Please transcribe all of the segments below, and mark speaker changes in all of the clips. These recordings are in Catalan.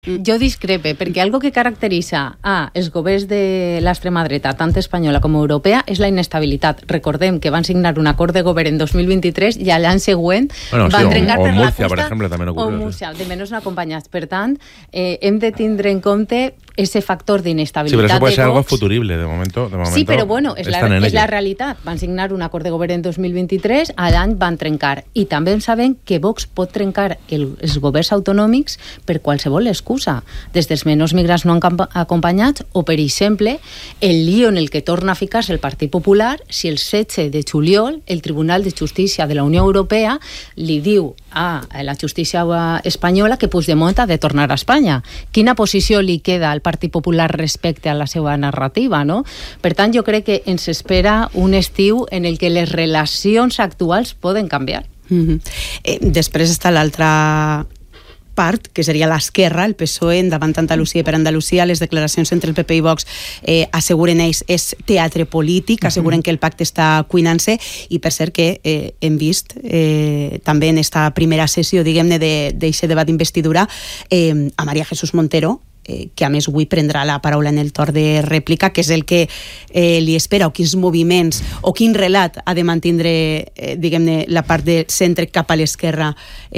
Speaker 1: Jo discrepe, perquè algo que caracteritza els governs de l'extrema dreta, tant espanyola com europea, és la inestabilitat. Recordem que van signar un acord de govern en 2023 i l'any següent van trencar per la costa.
Speaker 2: Per exemple, també
Speaker 1: o Múrcia, de menys no acompanyats. Per tant, hem de tindre en compte ese factor d'inestabilitat.
Speaker 2: Sí, pero eso puede ser algo futurible, de momento.
Speaker 1: Sí, però bueno, és la realitat. Van signar un acord de govern en 2023, l'any van trencar. I també sabem que Vox pot trencar els governs autonòmics per qualsevol excusa, des dels menors migrants no acompanyats o, per exemple, el lío en el que torna a ficar-se el Partit Popular si el 16 de juliol el Tribunal de Justícia de la Unió Europea li diu a la justícia espanyola que Puigdemont ha de tornar a Espanya. Quina posició li queda al Partit Popular respecte a la seva narrativa, no? Per tant, jo crec que ens espera un estiu en el que les relacions actuals poden canviar.
Speaker 3: Després està l'altra part, que seria l'esquerra, el PSOE, endavant Andalusia i per Andalusia. Les declaracions entre el PP i Vox asseguren ells és teatre polític, asseguren que el pacte està cuinant-se, i per cert que hem vist també en esta primera sessió, diguem-ne, d'aquest debat d'investidura a María Jesús Montero, que a més avui prendrà la paraula en el torn de rèplica, que és el que li espera, o quins moviments o quin relat ha de mantindre, diguem-ne, la part de centre cap a l'esquerra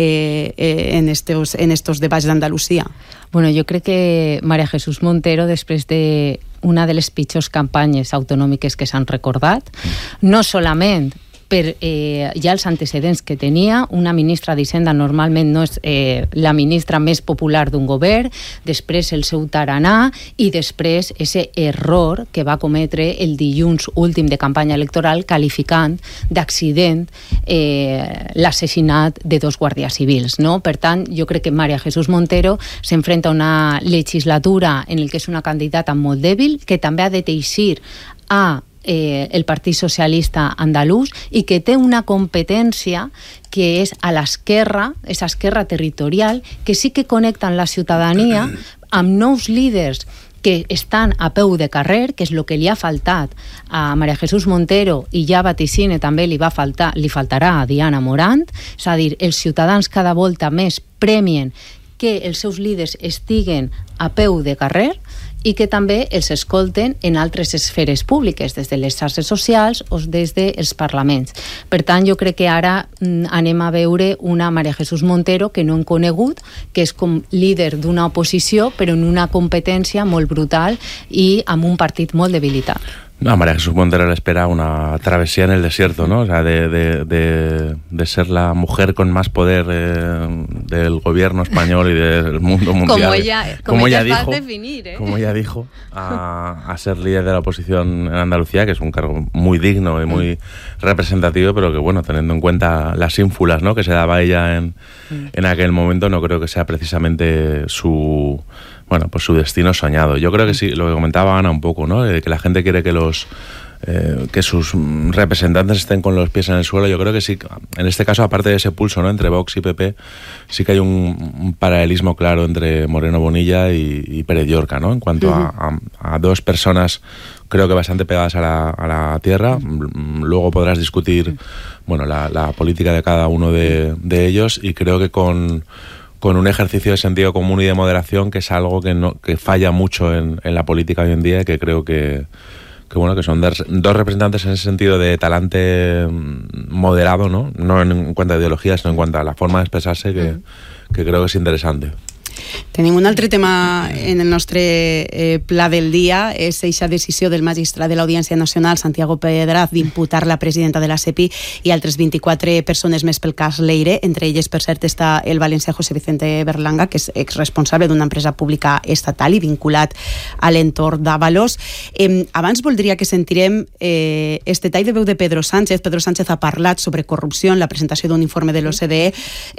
Speaker 3: en estos debats d'Andalusia.
Speaker 1: Bueno, jo crec que María Jesús Montero, després de una de les pitjors campanyes autonòmiques que s'han recordat, no solament per ja els antecedents que tenia, una ministra d'Hisenda normalment no és la ministra més popular d'un govern, després el seu taranà i després ese error que va cometre el dilluns últim de campanya electoral qualificant d'accident l'assassinat de 2 guàrdies civils, no? Per tant, jo crec que María Jesús Montero s'enfrenta a una legislatura en el que és una candidata molt dèbil, que també ha de teixir el Partit Socialista andalús i que té una competència que és a l'esquerra, és esquerra territorial, que sí que connecten la ciutadania amb nous líders que estan a peu de carrer, que és el que li ha faltat a María Jesús Montero i ja vaticine també li faltarà a Diana Morant, és a dir, els ciutadans cada volta més premien que els seus líders estiguen a peu de carrer i que també els escolten en altres esferes públiques, des de les xarxes socials o des dels parlaments. Per tant, jo crec que ara anem a veure una María Jesús Montero que no hem conegut, que és com líder d'una oposició, però en una competència molt brutal i amb un partit molt debilitat.
Speaker 2: A María Jesús Montero le espera una travesía en el desierto, ¿no? O sea, de ser la mujer con más poder del gobierno español y del mundo mundial.
Speaker 1: Como ella dijo, va a definir,
Speaker 2: como ella dijo, a ser líder de la oposición en Andalucía, que es un cargo muy digno y muy representativo, pero que, bueno, teniendo en cuenta las ínfulas, ¿no?, que se daba ella en aquel momento, no creo que sea precisamente su destino soñado. Yo creo que sí, lo que comentaba Ana un poco, ¿no? Que la gente quiere que sus representantes estén con los pies en el suelo. Yo creo que sí, en este caso, aparte de ese pulso, ¿no?, entre Vox y PP, sí que hay un paralelismo claro entre Moreno Bonilla y Pérez Llorca, ¿no? En cuanto a dos personas, creo que bastante pegadas a la tierra. Luego podrás discutir, bueno, la política de cada uno de ellos, y creo que con un ejercicio de sentido común y de moderación, que es algo que falla mucho en la política hoy en día, y que creo que son dos representantes en ese sentido de talante moderado, ¿no? No en cuanto a ideología, sino en cuanto a la forma de expresarse, que creo que es interesante.
Speaker 3: Tenim un altre tema en el nostre pla del dia, és aquesta decisió del magistrat de l'Audiència Nacional, Santiago Pedraz, d'imputar la presidenta de la SEPI i altres 24 persones més pel cas Leire. Entre elles, per cert, està el valencià José Vicente Berlanga, que és exresponsable d'una empresa pública estatal i vinculat a l'entorn d'Ábalos. Abans voldria que sentirem este tall de veu de Pedro Sánchez. Pedro Sánchez ha parlat sobre corrupció en la presentació d'un informe de l'OCDE,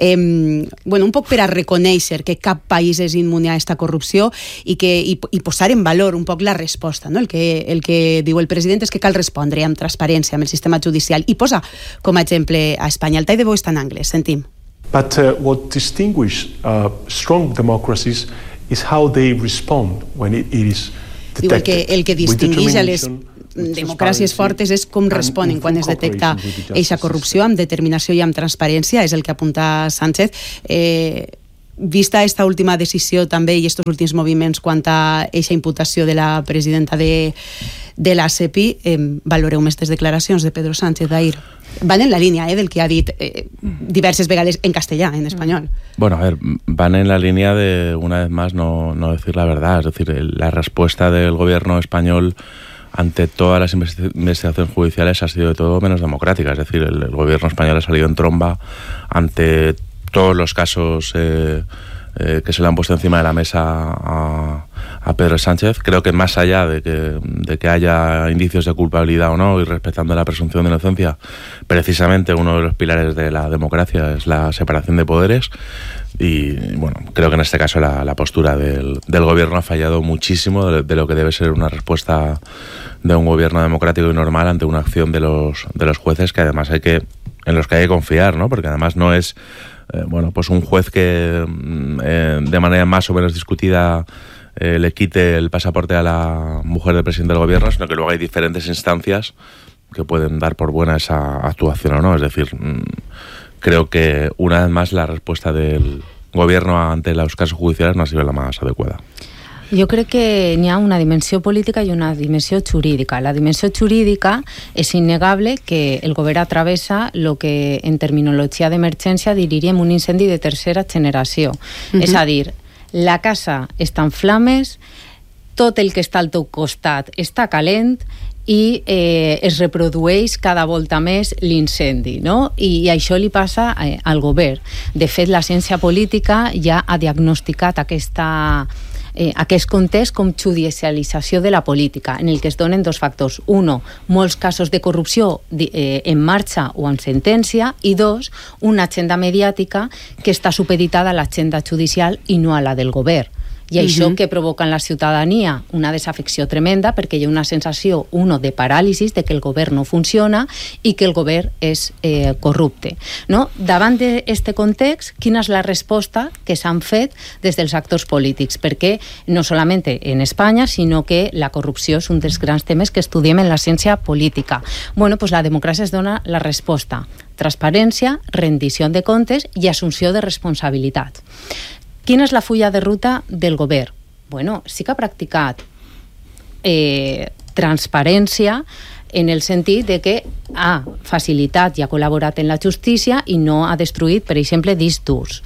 Speaker 3: un poc per a reconèixer que cap país és immune a aquesta corrupció i posar en valor un poc la resposta, no? El que diu el president és que cal respondre amb transparència amb el sistema judicial, i posa com a exemple a Espanya. El tall de veu està en anglès, sentim.
Speaker 4: But what distinguishes strong democracies is how they respond when it is detected.
Speaker 3: El que distingeix a les democràcies fortes és com responen quan es detecta aquesta corrupció, amb determinació i amb transparència, és el que apunta Sánchez. vista esta última decisió també i estos últims moviments quant a eixa imputació de la presidenta de la CEPI, valoreu aquestes declaracions de Pedro Sánchez d'ahir? Van en la línia del que ha dit diverses vegades en castellà, en espanyol.
Speaker 2: Bueno, a ver, van en la línea de, una vez más, no decir la verdad. Es decir, la respuesta del gobierno español ante todas las investigaciones judiciales ha sido de todo menos democrática. Es decir, el gobierno español ha salido en tromba ante todos los casos que se le han puesto encima de la mesa a Pedro Sánchez. Creo que más allá de que haya indicios de culpabilidad o no, y respetando la presunción de inocencia, precisamente uno de los pilares de la democracia es la separación de poderes. Y bueno, creo que en este caso la postura del gobierno ha fallado muchísimo de lo que debe ser una respuesta de un gobierno democrático y normal ante una acción de los jueces, que además en los que hay que confiar, ¿no? Porque además no es pues un juez que de manera más o menos discutida le quite el pasaporte a la mujer del presidente del gobierno, sino que luego hay diferentes instancias que pueden dar por buena esa actuación o no. Es decir, creo que una vez más la respuesta del gobierno ante los casos judiciales no ha sido la más adecuada.
Speaker 1: Jo crec que n'hi ha una dimensió política i una dimensió jurídica. La dimensió jurídica és innegable que el govern travessa el que en terminologia d'emergència diríem un incendi de tercera generació. És a dir, la casa està en flames, tot el que està al teu costat està calent i es reprodueix cada volta més l'incendi, no? I això li passa al govern. De fet, la ciència política ja ha diagnosticat aquest context com judicialització de la política, en el que es donen dos factors. Uno, molts casos de corrupció en marxa o en sentència, i dos, una agenda mediàtica que està supeditada a l'agenda judicial i no a la del govern. I això que provoca en la ciutadania una desafecció tremenda, perquè hi ha una sensació, de paràlisi, de que el govern no funciona i que el govern és corrupte. No? Davant d'aquest context, quina és la resposta que s'han fet des dels actors polítics? Perquè no solament en Espanya, sinó que la corrupció és un dels grans temes que estudiem en la ciència política. Bueno, pues la democràcia es dona la resposta: transparència, rendició de comptes i assumpció de responsabilitat. Quina és la fulla de ruta del govern? Bueno, sí que ha practicat transparència en el sentit de que ha facilitat i ha col·laborat en la justícia i no ha destruït, per exemple, discs durs.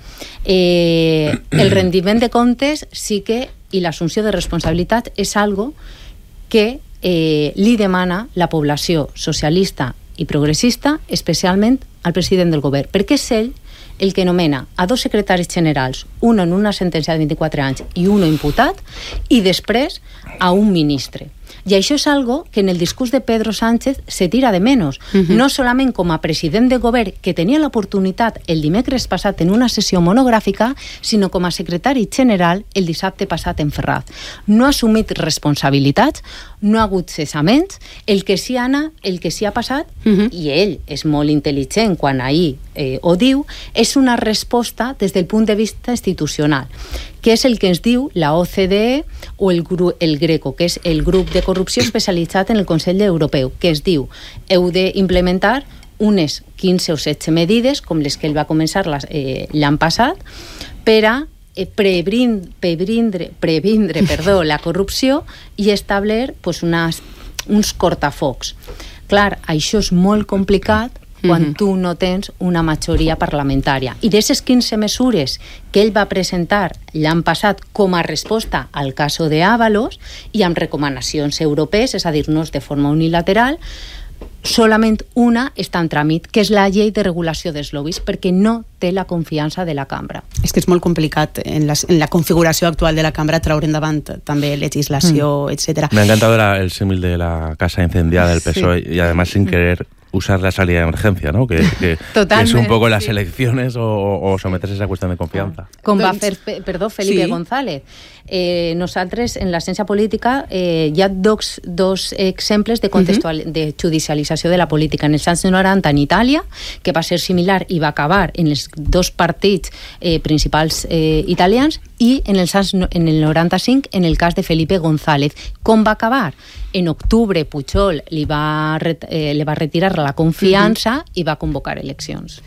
Speaker 1: El rendiment de comptes sí que, i l'assumpció de responsabilitat, és algo que li demana la població socialista i progressista, especialment al president del govern, perquè és ell el que nomena a dos secretaris generals, un en una sentència de 24 anys i un imputat, i després a un ministre. I això és algo que en el discurs de Pedro Sánchez se tira de menos. No solament com a president de govern, que tenia l'oportunitat el dimecres passat en una sessió monogràfica, sinó com a secretari general el dissabte passat en Ferraz. No ha assumit responsabilitats, no ha hagut cessaments. El que sí ha passat, i ell és molt intel·ligent quan ahir ho diu, és una resposta des del punt de vista institucional, que és el que ens diu la OCDE o el Greco, que és el grup de corrupció especialitzat en el Consell Europeu, que es diu: heu d'implementar unes 15 o 16 medides, com les que ell va començar l'any passat, per a previndre la corrupció i establir uns cortafocs. Clar, això és molt complicat quan tu no tens una majoria parlamentària. I d'aquestes 15 mesures que ell va presentar l'any passat com a resposta al cas de Ábalos i amb recomanacions europees, és a dir, no és de forma unilateral, solament una està en tràmit, que és la llei de regulació dels lobbies, perquè no té la confiança de la cambra.
Speaker 3: És que és molt complicat en la configuració actual de la cambra traure endavant també legislació, etc.
Speaker 2: Me ha encantado el símil de la casa incendiada del PSOE, y además sin querer usar la salida de emergencia, ¿no? Que es un poco las elecciones o someterse a esa cuestión de confianza.
Speaker 1: Com va fer, Felipe González. Nosaltres, en la ciència política, hi ha dos exemples de judicialització de la política. En els anys 90 en Itàlia, que va ser similar i va acabar en els dos partits principals italians, i en el 95 en el cas de Felipe González. Com va acabar? En octubre Pujol li va retirar la confiança i va convocar eleccions.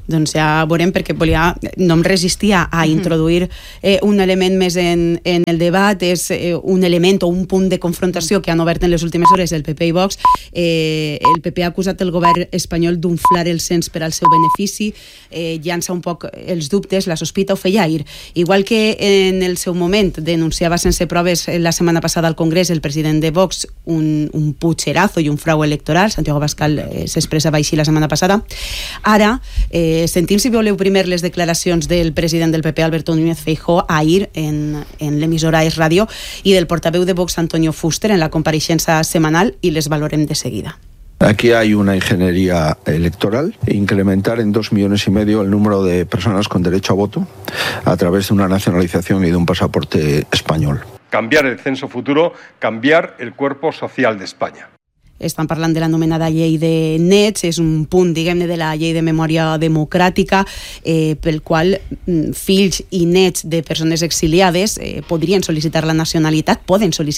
Speaker 3: doncs ja veurem, perquè no em resistia a introduir un element més en el debat. És un element o un punt de confrontació que han obert en les últimes hores el PP i Vox. El PP ha acusat el govern espanyol d'inflar el cens per al seu benefici, llança un poc els dubtes, la sospita ho feia ahir. Igual que en el seu moment denunciava sense proves la setmana passada al Congrés el president de Vox un pucherazo i un frau electoral, Santiago Abascal s'expressava així la setmana passada. Ara, sentim, si voleu, primer les declaracions del president del PP, Alberto Núñez Feijóo, ahir en l'emissora Es Radio, i del portaveu de Vox, Antonio Fuster, en la compareixença semanal, i les valorem de seguida.
Speaker 5: Aquí hay una ingeniería electoral, incrementar en 2,5 millones el número de personas con derecho a voto a través de una nacionalización y de un pasaporte español.
Speaker 6: Cambiar el censo futuro, cambiar el cuerpo social de España.
Speaker 3: Estan parlant de l'anomenada llei de nets, és un punt, diguem-ne, de la llei de memòria democràtica, pel qual fills i nets de persones exiliades poden sol·licitar la nacionalitat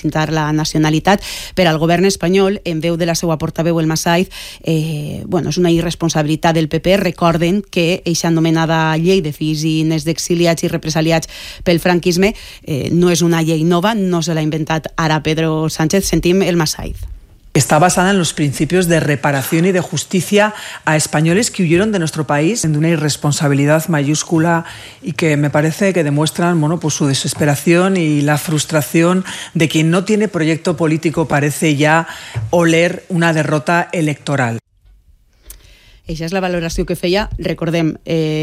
Speaker 3: per al govern espanyol. En veu de la seva portaveu, el Massaid, és una irresponsabilitat del PP. Recorden que aquesta anomenada llei de fills i nets d'exiliats i represaliats pel franquisme no és una llei nova, no se l'ha inventat ara Pedro Sánchez. Sentim el Massaid.
Speaker 7: Está basada en los principios de reparación y de justicia a españoles que huyeron de nuestro país de una irresponsabilidad mayúscula y que me parece que demuestran su desesperación y la frustración de quien no tiene proyecto político, parece ya oler una derrota electoral.
Speaker 3: Eixa és la valoració que feia. Recordem,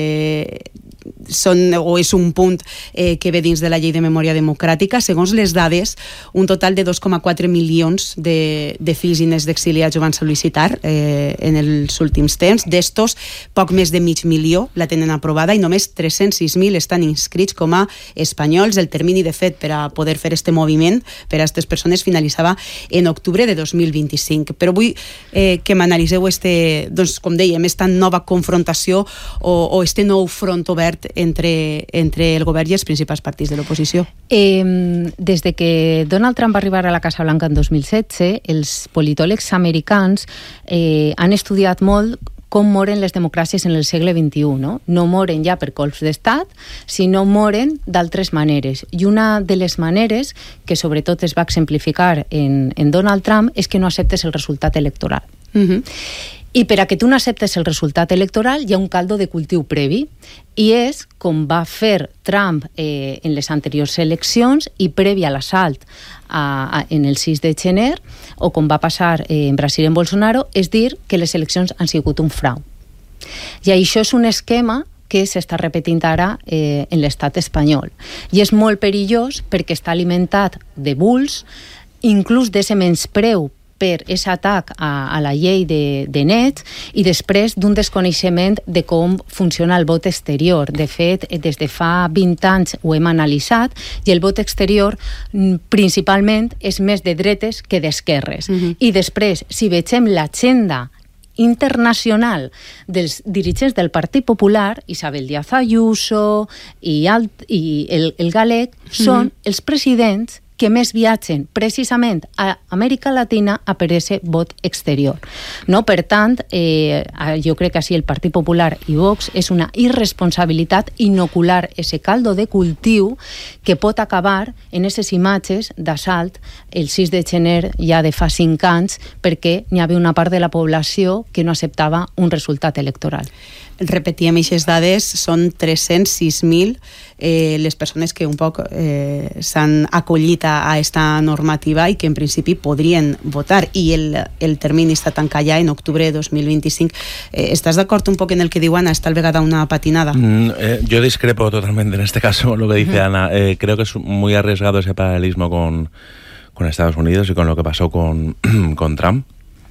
Speaker 3: és un punt que ve dins de la llei de memòria democràtica. Segons les dades, un total de 2,4 milions de fills i nets d'exiliats ho van sol·licitar en els últims temps. D'estos, poc més de 500.000 la tenen aprovada i només 306.000 estan inscrits com a espanyols. El termini, de fet, per a poder fer este moviment per a aquestes persones finalitzava en octubre de 2025. Però vull que m'analitzeu com deia, esta nova confrontació o este nou front obert entre el govern i els principals partits de l'oposició.
Speaker 1: Des de que Donald Trump va arribar a la Casa Blanca en 2016, els politòlegs americans han estudiat molt com moren les democràcies en el segle XXI, no? No moren ja per colps d'estat, sinó moren d'altres maneres. I una de les maneres que sobretot es va exemplificar en Donald Trump és que no acceptes el resultat electoral. I per a que tu no acceptes el resultat electoral hi ha un caldo de cultiu previ, i és com va fer Trump en les anteriors eleccions i previ a l'assalt en el 6 de gener, o com va passar en Brasil en Bolsonaro, és dir que les eleccions han sigut un frau. I això és un esquema que s'està repetint ara en l'estat espanyol. I és molt perillós perquè està alimentat de buls, inclús d'ese menyspreu per aquest atac a la llei de nets, i després d'un desconeixement de com funciona el vot exterior. De fet, des de fa 20 anys ho hem analitzat, i el vot exterior principalment és més de dretes que d'esquerres. I després, si vegem l'agenda internacional dels dirigents del Partit Popular, Isabel Díaz Ayuso i el Gallec, són els presidents que més viatgen precisament a Amèrica Latina a per ese vot exterior. No? Per tant, jo crec que així el Partit Popular i Vox és una irresponsabilitat inocular ese caldo de cultiu que pot acabar en aquestes imatges d'assalt el 6 de gener ja de fa 5 anys, perquè n'hi havia una part de la població que no acceptava un resultat electoral.
Speaker 3: Repetíem aquestes dades, són 306.000 les persones que un poc s'han acollit a aquesta normativa i que en principi podrien votar, i el termini està tancat ja en octubre de 2025. ¿Estás de acuerdo un poco en el que diu Ana? ¿Es tal vegada una patinada?
Speaker 2: Yo discrepo totalmente en este caso lo que dice Ana. Creo que es muy arriesgado ese paralelismo con Estados Unidos y con lo que pasó con Trump.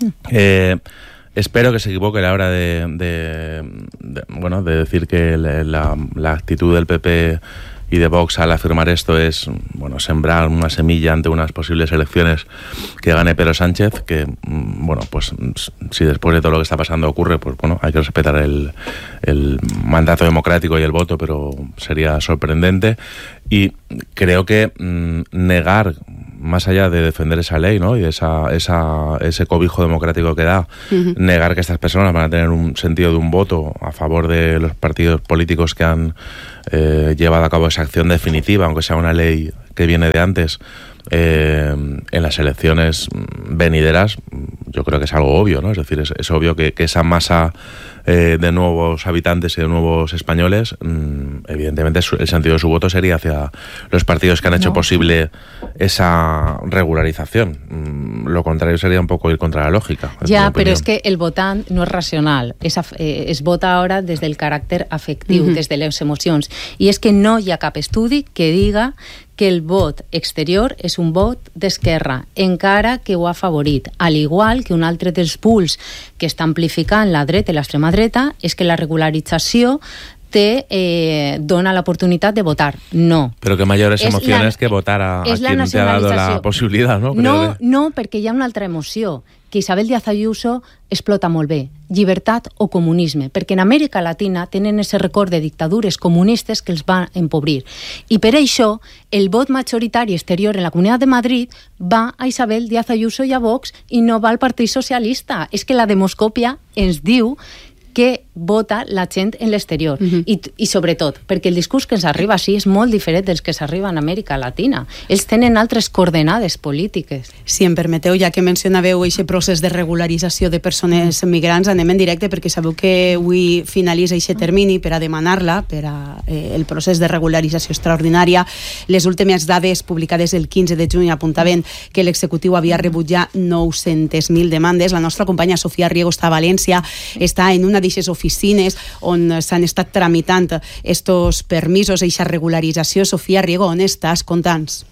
Speaker 2: Espero que se equivoque a la hora de decir que la actitud del PP y de Vox al afirmar esto es sembrar una semilla ante unas posibles elecciones que gane Pedro Sánchez, que pues si después de todo lo que está pasando ocurre, pues hay que respetar el mandato democrático y el voto, pero sería sorprendente. Y creo que negar más allá de defender esa ley, ¿no? Y ese cobijo democrático que da, negar que estas personas van a tener un sentido de un voto a favor de los partidos políticos que han llevado a cabo esa acción definitiva, aunque sea una ley que viene de antes, en las elecciones venideras, yo creo que es algo obvio, ¿no? Es decir, es obvio que esa masa de nuevos habitantes y de nuevos españoles, evidentemente el sentido de su voto sería hacia los partidos que han hecho posible esa regularización. Lo contrario sería un poco ir contra la lógica.
Speaker 1: Ya, pero es que el votant no es racional, es vota ahora desde el caràcter afectiu, desde les emocions, i és que no hi ha cap estudi que diga que el vot exterior és un vot d'esquerra, encara que ho ha favorit, al igual que un altre dels punts que està amplificant la dreta i l'extrema dreta és que la regularització dona l'oportunitat de votar. No.
Speaker 2: Pero que mayores emociones que votar a quien te ha dado la posibilidad, ¿no?
Speaker 1: No, perquè hi ha una altra emoció, que Isabel Díaz Ayuso explota molt bé, llibertat o comunisme, perquè en Amèrica Latina tenen ese record de dictadures comunistes que els van empobrir. I per això, el vot majoritari exterior en la Comunitat de Madrid va a Isabel Díaz Ayuso i a Vox i no va al Partit Socialista. És que la demoscòpia ens diu que vota la gent en l'exterior. I sobretot, perquè el discurs que ens arriba així és molt diferent dels que s'arriba en Amèrica Latina. Ells tenen altres coordenades polítiques.
Speaker 3: Si em permeteu, ja que mencionàveu aquest procés de regularització de persones migrants, anem en directe perquè sabeu que avui finalitza aquest termini per a demanar-la, per a el procés de regularització extraordinària. Les últimes dades publicades el 15 de juny apuntaven que l'executiu havia rebut ja 900.000 demandes. La nostra companya Sofia Riego està a València, està en una d'aquestes oficines on s'han estat tramitant estos permisos, aquesta regularització. Sofia Riego, on estàs? Conta'ns.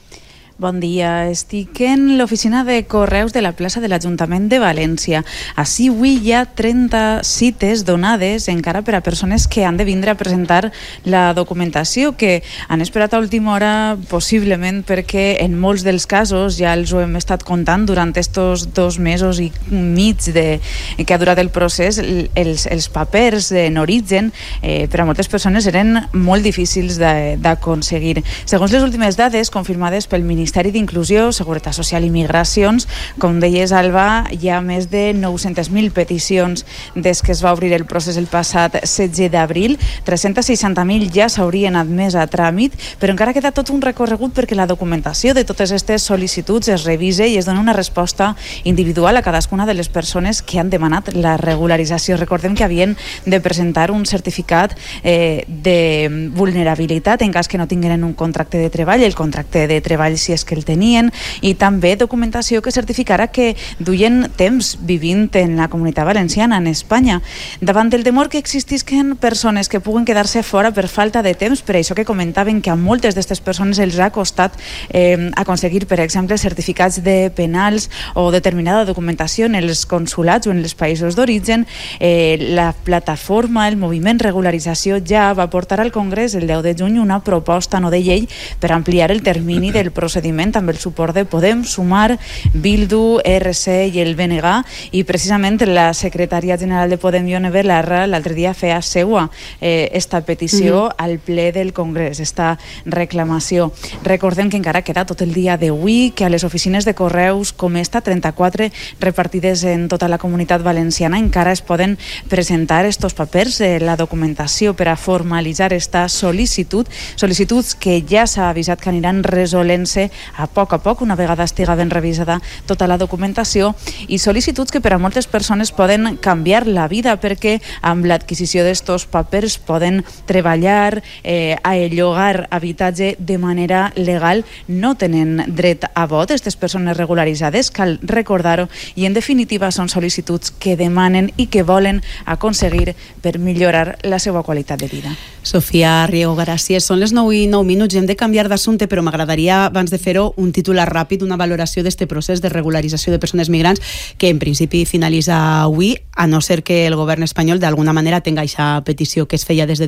Speaker 8: Bon dia, estic en l'oficina de correus de la plaça de l'Ajuntament de València. Així avui hi ha 30 cites donades encara per a persones que han de vindre a presentar la documentació, que han esperat a última hora possiblement perquè en molts dels casos ja els ho hem estat contant durant estos 2 mesos i mig que ha durat el procés. Els papers en origen per a moltes persones eren molt difícils d'aconseguir. Segons les últimes dades confirmades pel Ministeri d'Inclusió, Seguretat Social i Migracions, com deies, Alba, hi ha més de 900.000 peticions des que es va obrir el procés el passat 16 d'abril. 360.000 ja s'haurien admès a tràmit, però encara queda tot un recorregut perquè la documentació de totes aquestes sol·licituds es revise i es dona una resposta individual a cadascuna de les persones que han demanat la regularització. Recordem que havien de presentar un certificat de vulnerabilitat en cas que no tingueren un contracte de treball, el contracte de treball si és que el tenien, i també documentació que certificara que duien temps vivint en la Comunitat Valenciana, en Espanya. Davant del temor que existisquen persones que puguen quedar-se fora per falta de temps, per això que comentaven que a moltes d'aquestes persones els ha costat aconseguir, per exemple, certificats de penals o determinada documentació en els consulats o en els països d'origen, la plataforma, el moviment Regularització ja va portar al Congrés el 10 de juny una proposta no de llei per ampliar el termini del procediment amb el suport de Podem, Sumar, Bildu, RC i el BNG, i precisament la secretària general de Podem, Ione Belarra, l'altre dia feia seua esta petició al ple del Congrés, esta reclamació. Recordem que encara queda tot el dia d'avui, que a les oficines de correus com esta, 34 repartides en tota la Comunitat Valenciana, encara es poden presentar estos papers, la documentació per a formalitzar esta sol·licitud, sol·licituds que ja s'ha avisat que aniran resolent-se a poc, una vegada estiga ben revisada tota la documentació, i sol·licituds que per a moltes persones poden canviar la vida, perquè amb l'adquisició d'estos papers poden treballar, llogar habitatge de manera legal, no tenen dret a vot, aquestes persones regularitzades, cal recordar-ho, i en definitiva són sol·licituds que demanen i que volen aconseguir per millorar la seva qualitat de vida.
Speaker 3: Sofia Riego, gràcies. Són les 9:09, hem de canviar d'assumpte, però m'agradaria, abans de fer-ho, un titular ràpid, una valoració d'este procés de regularització de persones migrants, que en principi finalitza avui, a no ser que el govern espanyol d'alguna manera tenga aquesta petició que es feia des de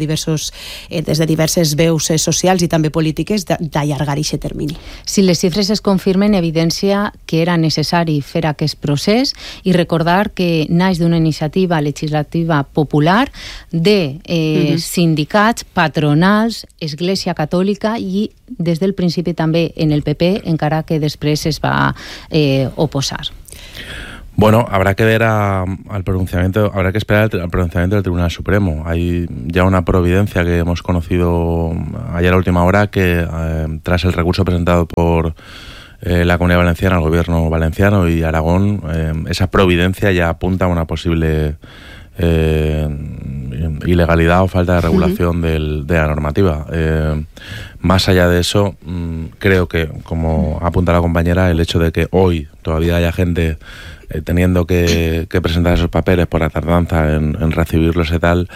Speaker 3: diverses veus socials i també polítiques d'allargar aquest termini.
Speaker 1: Si les xifres es confirmen, evidència que era necessari fer aquest procés, i recordar que naix d'una iniciativa legislativa popular de sindicats, patronals, Església Catòlica, i des del principi també en el PP, encara que després es va oposar.
Speaker 2: Bueno, habrá que ver al pronunciamiento, habrá que esperar al pronunciamiento del Tribunal Supremo. Hay ya una providencia que hemos conocido ayer a última hora que tras el recurso presentado por la Comunidad Valenciana, el Gobierno valenciano y Aragón, esa providencia ya apunta a una posible ilegalidad o falta de regulación de la normativa. Más allá de eso, creo que, como apunta la compañera, el hecho de que hoy todavía haya gente teniendo que presentar esos papeles por la tardanza en recibirlos y tal,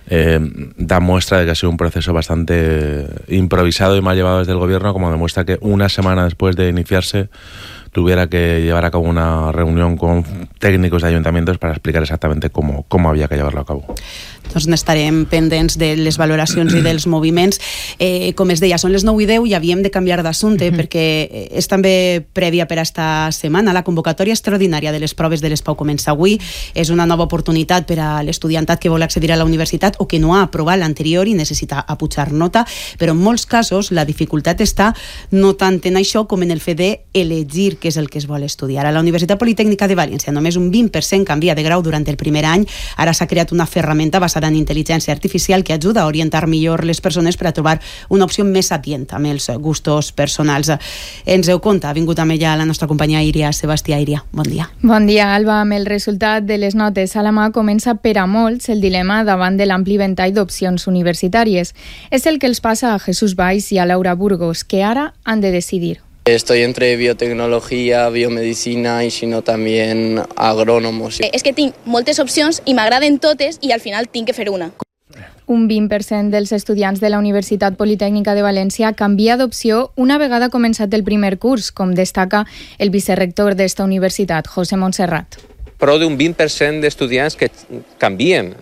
Speaker 2: da muestra de que ha sido un proceso bastante improvisado y mal llevado desde el Gobierno, como demuestra que una semana después de iniciarse tuviera que llevar a cabo una reunión con técnicos de ayuntamientos para explicar exactamente cómo había que llevarlo a cabo.
Speaker 3: Doncs n'estarem pendents de les valoracions i dels moviments. Com es deia, són les 9:10 i havíem de canviar d'assumpte perquè és també prèvia per esta setmana. La convocatòria extraordinària de les proves de les PAU comença avui. És una nova oportunitat per a l'estudiantat que vol accedir a la universitat o que no ha aprovat l'anterior i necessita apujar nota, però en molts casos la dificultat està no tant en això com en el fet d'elegir què és el que es vol estudiar. A la Universitat Politècnica de València només un 20% canvia de grau durant el primer any. Ara s'ha creat una ferramenta basada en intel·ligència artificial que ajuda a orientar millor les persones per a trobar una opció més adient amb els gustos personals. Ens ho conta, ha vingut amb ella la nostra companya Iria Sebastià. Iria, bon dia.
Speaker 9: Bon dia, Alba. Amb el resultat de les notes a la mà comença per a molts el dilema davant de l'ampli ventall d'opcions universitàries. És el que els passa a Jesús Valls i a Laura Burgos, que ara han de decidir.
Speaker 10: Estoy entre biotecnología, biomedicina y si no también agrónomos.
Speaker 11: És que tinc moltes opcions i m'agraden totes i al final tinc que fer una.
Speaker 9: Un 20% dels estudiants de la Universitat Politècnica de València canvia d'opció una vegada començat el primer curs, com destaca el vicerrector d'esta universitat, José Montserrat.
Speaker 12: Però d'un 20% d'estudiants que canvien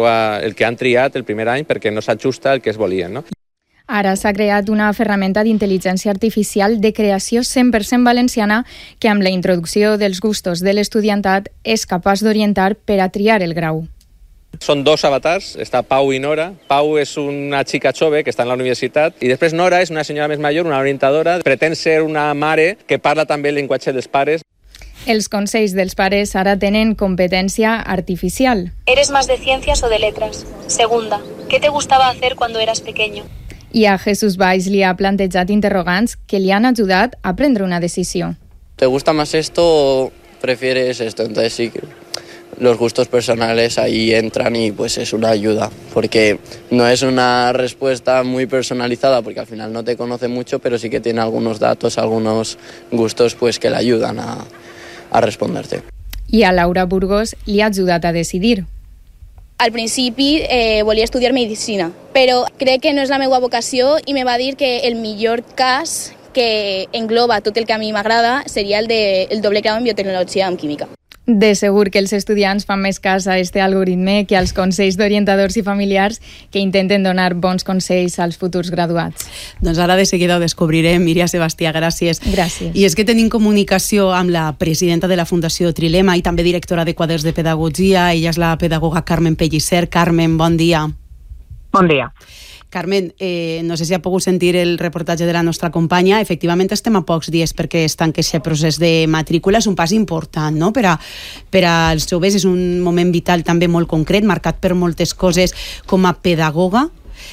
Speaker 12: el que han triat el primer any perquè no s'ajusta al que es volien, no?
Speaker 9: Ara s'ha creat una ferramenta d'intel·ligència artificial de creació 100% valenciana que amb la introducció dels gustos de l'estudiantat és capaç d'orientar per a triar el grau.
Speaker 12: Són dos avatars, està Pau i Nora. Pau és una xica jove que està en la universitat i després Nora és una senyora més major, una orientadora. Pretén ser una mare que parla també el llenguatge dels pares.
Speaker 9: Els consells dels pares ara tenen competència artificial.
Speaker 13: ¿Eres más de ciencias o de letras? Segunda, ¿qué te gustaba hacer cuando eras pequeño?
Speaker 9: I a Jesús Valls li ha plantejat interrogants que li han ajudat a prendre una decisió.
Speaker 10: ¿Te gusta más esto o prefieres esto? Entonces sí, los gustos personales ahí entran y pues es una ayuda, porque no es una respuesta muy personalizada, porque al final no te conoce mucho, pero sí que tiene algunos datos, algunos gustos pues que le ayudan a responderte.
Speaker 9: I a Laura Burgos li ha ajudat a decidir.
Speaker 11: Al principi volia estudiar medicina, però crec que no és la meva vocació i me va dir que el millor cas que engloba tot el que a mi m'agrada seria el doble grau en biotecnologia amb química.
Speaker 9: De segur que els estudiants fan més cas a este algoritme que als consells d'orientadors i familiars que intenten donar bons consells als futurs graduats.
Speaker 3: Doncs ara de seguida ho descobrirem. Iria Sebastià, gràcies.
Speaker 9: Gràcies.
Speaker 3: I és que tenim comunicació amb la presidenta de la Fundació Trilema i també directora de quaders de pedagogia. Ella és la pedagoga Carmen Pellicer. Carmen, bon dia.
Speaker 14: Bon dia.
Speaker 3: Carmen, no sé si ha pogut sentir el reportatge de la nostra companya. Efectivament estem a pocs dies perquè es tanqui aquest procés de matrícula. És un pas important, no? Per als joves és un moment vital també molt concret, marcat per moltes coses com a pedagoga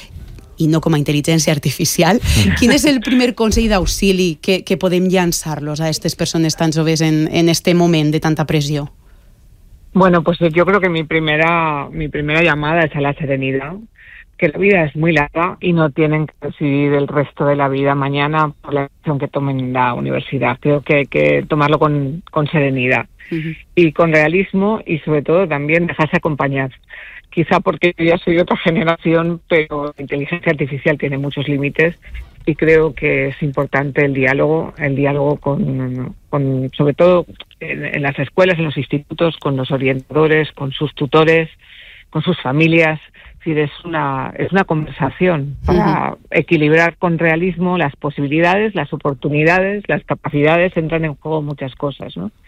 Speaker 3: i no com a intel·ligència artificial. Quin és el primer consell d'auxili que podem llançar-los a aquestes persones tan joves en este moment de tanta pressió?
Speaker 14: Bueno, pues yo creo que mi primera llamada es a la serenidad, que la vida es muy larga y no tienen que decidir el resto de la vida mañana por la decisión que tomen en la universidad. Creo que hay que tomarlo con serenidad y con realismo y sobre todo también dejarse acompañar. Quizá porque yo ya soy de otra generación, pero la inteligencia artificial tiene muchos límites y creo que es importante el diálogo con sobre todo en las escuelas, en los institutos, con los orientadores, con sus tutores, con sus familias. Es decir, es una conversación para equilibrar con realismo las posibilidades, las oportunidades, las capacidades. Entran en juego muchas cosas, ¿no?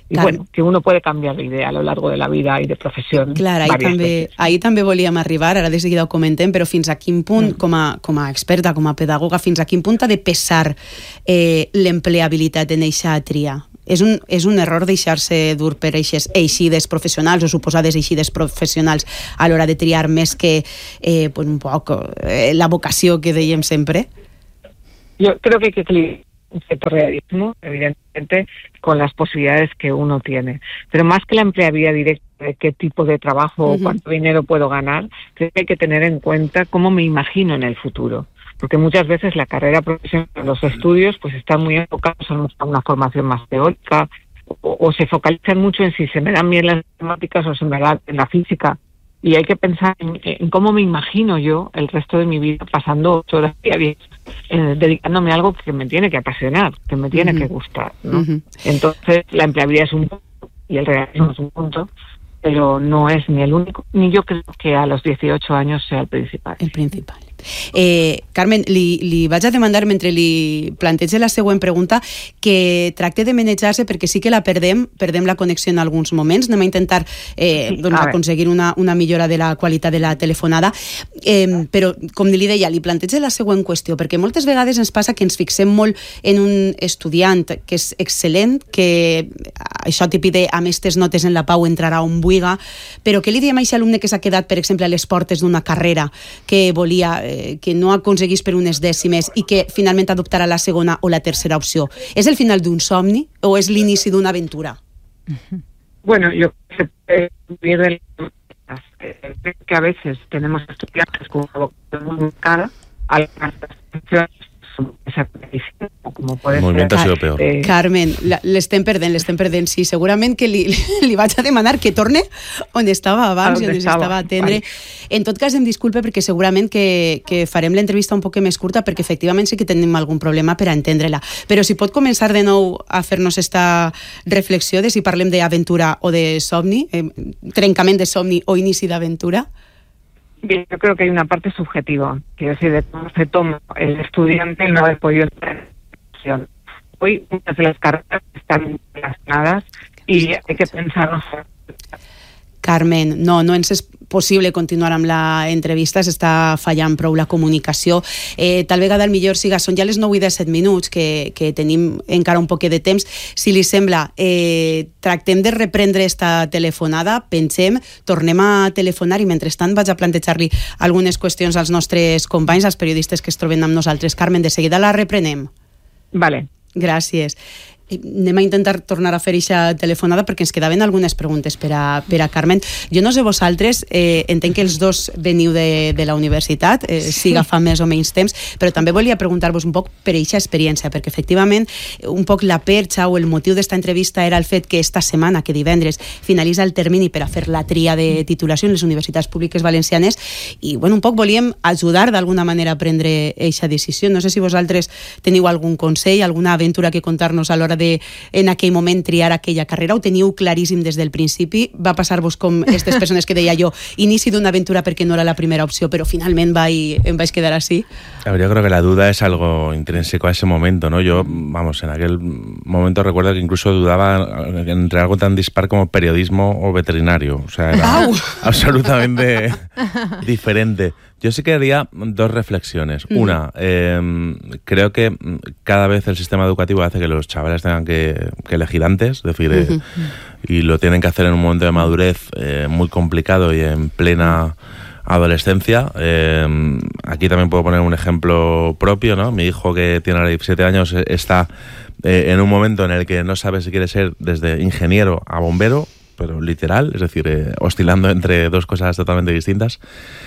Speaker 14: Y bueno, que uno puede cambiar de idea a lo largo de la vida i de professió.
Speaker 3: Clar, ahir també volíem arribar, ara de seguida ho comentem, però fins a quin punt, com a experta, com a pedagoga, fins a quin punt ha de pesar l'empleabilitat en eixa tria? És un error deixar-se dur per eixides professionals o suposades eixides professionals a l'hora de triar més que un poc la vocació que dèiem sempre?
Speaker 14: Yo creo que hay que equilibrar un cierto realismo, evidentemente, con las posibilidades que uno tiene. Pero más que la empleabilidad directa de qué tipo de trabajo o cuánto dinero puedo ganar, creo que hay que tener en cuenta cómo me imagino en el futuro. Porque muchas veces la carrera profesional, los estudios, pues están muy enfocados en una formación más teórica o se focalizan mucho en si se me dan bien las matemáticas o se me dan en la física. Y hay que pensar en cómo me imagino yo el resto de mi vida pasando 8 horas diarias dedicándome a algo que me tiene que apasionar, que me tiene que gustar, ¿no? Entonces, la empleabilidad es un punto y el realismo es un punto, pero no es ni el único, ni yo creo que a los 18 años sea el principal.
Speaker 3: El principal. Carmen, li vaig a demanar, mentre li plantegi la següent pregunta, que tracte de manejar-se, perquè sí que la perdem la connexió en alguns moments. Anem a intentar aconseguir una millora de la qualitat de la telefonada, però, com li deia, li plantegi la següent qüestió, perquè moltes vegades ens passa que ens fixem molt en un estudiant que és excel·lent, que això típic de amb aquestes notes en la pau entrarà on vulga, però què li diem a aquest alumne que s'ha quedat, per exemple, a les portes d'una carrera que volia, que no aconseguís per unes dècimes i que finalment adoptarà la segona o la tercera opció? És el final d'un somni o és l'inici d'una aventura?
Speaker 14: Bueno, yo creo que a veces tenemos estudiantes con una vocación muy cara a las instituciones como puede
Speaker 2: movimiento
Speaker 14: ser.
Speaker 2: Ha sido peor.
Speaker 3: Carmen, l'estem perdent. Sí, segurament que li vaig a demanar que torne on estava abans i on estava a atendre. En tot cas, em disculpe perquè segurament que farem l'entrevista un poc més curta perquè efectivament sí que tenim algun problema per a entendre-la. Però si pot començar de nou a fer-nos esta reflexió de si parlem d'aventura o de somni, trencament de somni o inici d'aventura.
Speaker 14: Bien, yo creo que hay una parte subjetiva, que es decir, de cómo se toma el estudiante no haber podido entrar en la situación. Hoy muchas de las carreras están relacionadas y hay que pensarnos.
Speaker 3: Carmen, no ens és possible continuar amb la entrevista, s'està fallant prou la comunicació. Tal vegada el millor siga, són ja les 9 i 17 minuts, que tenim encara un poquet de temps. Si li sembla, tractem de reprendre esta telefonada, pensem, tornem a telefonar i mentrestant vaig a plantejar-li algunes qüestions als nostres companys, als periodistes que es troben amb nosaltres. Carmen, de seguida la reprenem.
Speaker 14: Vale.
Speaker 3: Gràcies. Anem a intentar tornar a fer aquesta telefonada perquè ens quedaven algunes preguntes per a Carmen. Jo no sé vosaltres, entenc que els dos veniu de la universitat, siga fa més o menys temps, però també volia preguntar-vos un poc per aquesta experiència, perquè efectivament un poc la perxa o el motiu d'esta entrevista era el fet que esta setmana, que divendres, finalitza el termini per a fer la tria de titulació en les universitats públiques valencianes i un poc volíem ajudar d'alguna manera a prendre aquesta decisió. No sé si vosaltres teniu algun consell, alguna aventura que contar-nos a l'hora de, en aquell moment, triar aquella carrera, ho teniu claríssim des del principi? Va passar-vos com aquestes persones que deia jo, inici d'una aventura perquè no era la primera opció, però finalment em vaig quedar así?
Speaker 2: A ver, yo creo que la duda es algo intrínseco a ese momento, ¿no? Yo, en aquel momento recuerdo que incluso dudaba entre algo tan dispar como periodismo o veterinario, o sea, era absolutamente diferente. Yo sí que haría dos reflexiones. Una, creo que cada vez el sistema educativo hace que los chavales tengan que elegir antes, es decir, y lo tienen que hacer en un momento de madurez muy complicado y en plena adolescencia. Aquí también puedo poner un ejemplo propio, ¿no? Mi hijo, que tiene ahora 17 años, está en un momento en el que no sabe si quiere ser desde ingeniero a bombero, pero literal, es decir, oscilando entre dos cosas totalmente distintas.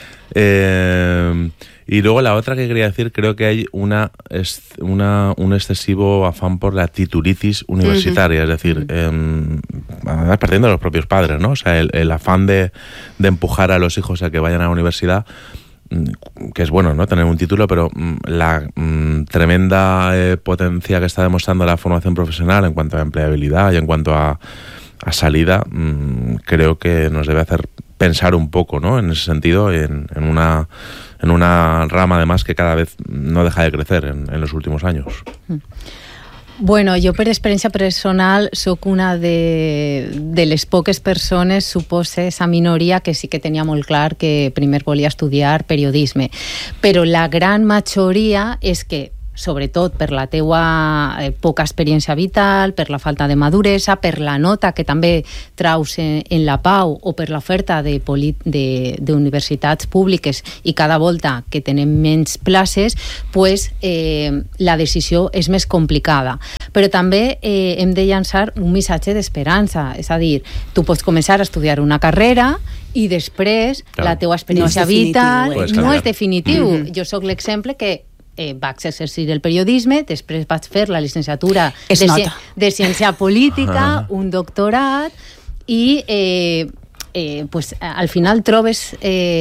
Speaker 2: Y luego la otra que quería decir, creo que hay un excesivo afán por la titulitis universitaria, es decir, además partiendo de los propios padres, ¿no? O sea, el afán de empujar a los hijos a que vayan a la universidad, que es bueno, ¿no?, tener un título, pero la tremenda potencia que está demostrando la formación profesional en cuanto a empleabilidad y en cuanto a salida, creo que nos debe hacer pensar un poco, ¿no?, en ese sentido, en una rama además que cada vez no deja de crecer en los últimos años.
Speaker 1: Bueno, jo per experiència personal sóc una de les poques persones, suposo, esa minoria que sí que tenia molt clar que primer volia estudiar periodisme, però la gran majoria és que sobretot per la teua poca experiència vital, per la falta de maduresa, per la nota que també traus en la Pau o per l'oferta d'universitats públiques i cada volta que tenem menys places, pues, la decisió és més complicada. Però també hem de llançar un missatge d'esperança, és a dir, tu pots començar a estudiar una carrera i després la teua experiència vital no és definitiu. Jo sóc l'exemple que vaig exercir el periodisme, després vaig fer la llicenciatura de ciència política, un doctorat, i pues, al final trobes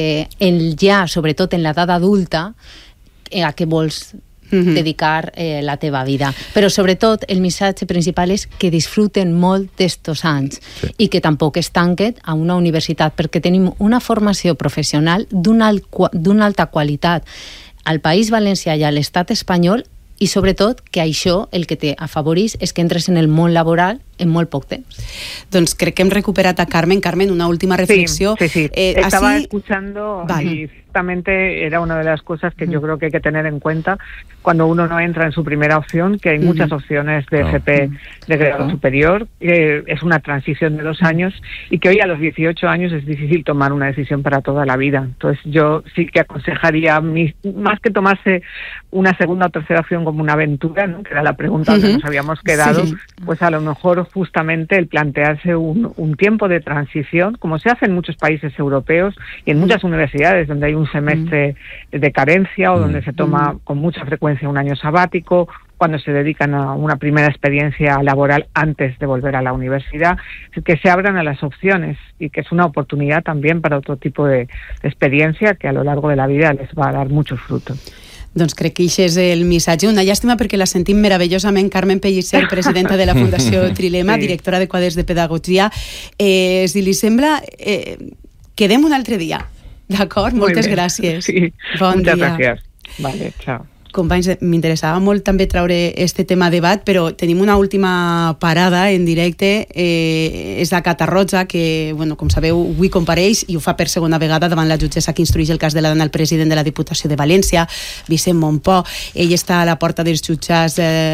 Speaker 1: ja, sobretot en l'edat adulta, a què vols dedicar la teva vida. Però sobretot el missatge principal és que disfruten molt d'estos anys i que tampoc es tanquen a una universitat, perquè tenim una formació professional d'una alta qualitat al País Valencià i a l'Estat espanyol, i sobretot que això el que t'afavorís és que entres en el món laboral en molt poc temps.
Speaker 3: Doncs crec que hem recuperat a Carmen. Carmen, una última reflexión.
Speaker 14: Sí. Estaba escuchando y ciertamente era una de las cosas que yo creo que hay que tener en cuenta cuando uno no entra en su primera opción, que hay muchas opciones de FP de grado superior, es una transición de 2 años y que hoy a los 18 años es difícil tomar una decisión para toda la vida. Entonces yo sí que aconsejaría, más que tomarse una segunda o tercera opción como una aventura, ¿no?, que era la pregunta donde nos habíamos quedado, pues a lo mejor justamente el plantearse un tiempo de transición, como se hace en muchos países europeos y en muchas universidades donde hay un semestre de carencia o donde se toma con mucha frecuencia un año sabático, cuando se dedican a una primera experiencia laboral antes de volver a la universidad, que se abran a las opciones y que es una oportunidad también para otro tipo de experiencia que a lo largo de la vida les va a dar muchos frutos.
Speaker 3: Doncs crec que això és el missatge. Una llàstima perquè la sentim meravellosament. Carmen Pellicer, presidenta de la Fundació Trilema, directora de quadres de pedagogia. Si li sembla, quedem un altre dia. D'acord? Moltes gràcies.
Speaker 14: Sí.
Speaker 3: Bon dia.
Speaker 14: Muchas gracias. Vale, chao.
Speaker 3: Companys, m'interessava molt també traure este tema a debat, però tenim una última parada en directe, és la Catarroja, que, bueno, com sabeu, avui compareix i ho fa per segona vegada davant la jutgessa que instrueix el cas de la dona al president de la Diputació de València, Vicent Montpó. Ell està a la porta dels jutjats,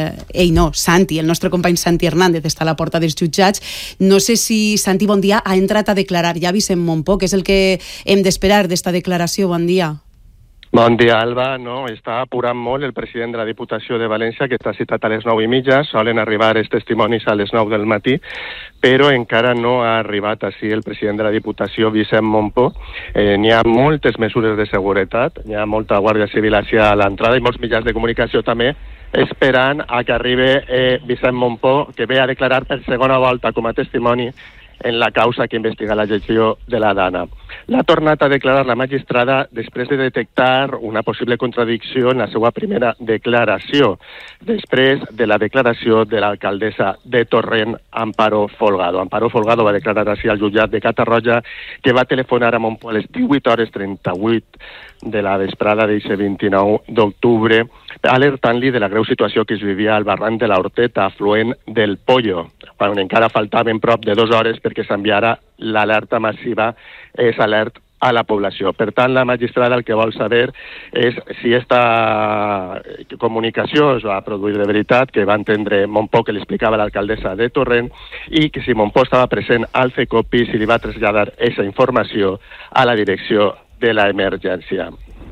Speaker 3: Santi, el nostre company Santi Hernández està a la porta dels jutjats. No sé si, Santi, bon dia, ha entrat a declarar ja Vicent Montpó, que és el que hem d'esperar d'esta declaració. Bon dia.
Speaker 15: Bon dia, Alba. No, està apurant molt el president de la Diputació de València, que està citat a les 9:30. Solen arribar els testimonis a les 9 del matí, però encara no ha arribat així el president de la Diputació, Vicent Montpó. N'hi ha moltes mesures de seguretat, hi ha molta Guàrdia Civil a l'entrada i molts mitjans de comunicació també esperant a que arribi Vicent Montpó, que ve a declarar per segona volta com a testimoni en la causa que investiga la gestió de la dana. L'ha tornat a declarar la magistrada després de detectar una possible contradicció en la seva primera declaració, després de la declaració de l'alcaldessa de Torrent, Amparo Folgado. Amparo Folgado va declarar així al jutjat de Catarroja que va telefonar a Montpó a les 18:38 de la vesprada d'aquest 29 d'octubre, alertant-li de la greu situació que es vivia al barranc de la Horteta, afluent del Pollo, quan encara faltaven prop de 2 hores perquè s'enviara l'alerta massiva, és alert a la població. Per tant, la magistrada el que vol saber és si aquesta comunicació es va produir de veritat, que va entendre Montpó, que li explicava l'alcaldessa de Torrent, i que si Montpó estava present al FECOPI, si li va traslladar aquesta informació a la direcció de l'emergència.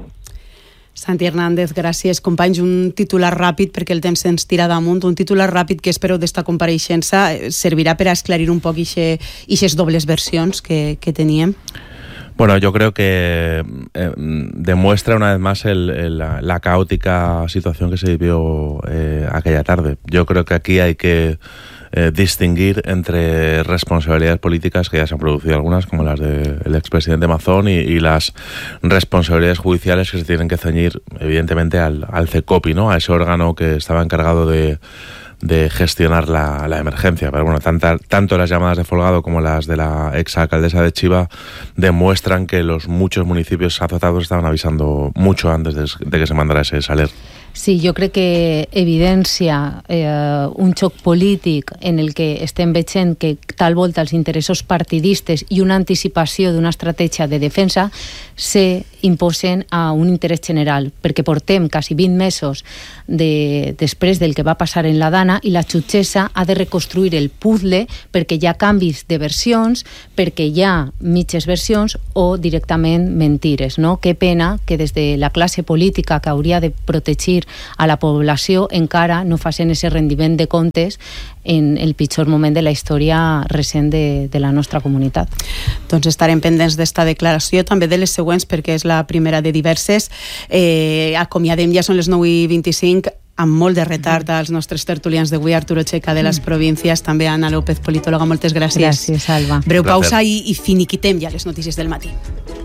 Speaker 3: Santi Hernández, gràcies. Companys, un titular ràpid, perquè el temps se'ns tira damunt, un titular ràpid que espero d'esta compareixença servirà per a esclarir un poc aquestes dobles versions que teníem.
Speaker 2: Bueno, yo creo que demuestra una vez más la caótica situación que se vivió aquella tarde. Yo creo que aquí hay que distinguir entre responsabilidades políticas, que ya se han producido algunas, como las del expresidente Mazón, y las responsabilidades judiciales que se tienen que ceñir, evidentemente, al CECOPI, ¿no?, a ese órgano que estaba encargado de gestionar la emergencia. Pero bueno, tanto las llamadas de Folgado como las de la exalcaldesa de Chiva demuestran que los muchos municipios afectados estaban avisando mucho antes de que se mandara ese saler.
Speaker 1: Sí, jo crec que evidencia un xoc polític en el que estem veient que tal volta els interessos partidistes i una anticipació d'una estratègia de defensa se imposen a un interès general, perquè portem quasi 20 mesos després del que va passar en la Dana i la jutgessa ha de reconstruir el puzzle perquè hi ha canvis de versions, perquè hi ha mitges versions o directament mentires, no? Que pena que des de la classe política que hauria de protegir a la població encara no facin ese rendiment de comptes en el pitjor moment de la història recent de la nostra comunitat.
Speaker 3: Doncs estarem pendents d'esta declaració, també de les següents, perquè és la primera de diverses. Acomiadem, ja són les 9:25, amb molt de retard als nostres tertulians d'avui, Arturo Checa de les províncies, també Anna López, politòloga, moltes gràcies.
Speaker 1: Gràcies, Alba.
Speaker 3: Breu pausa i finiquitem ja les notícies del matí.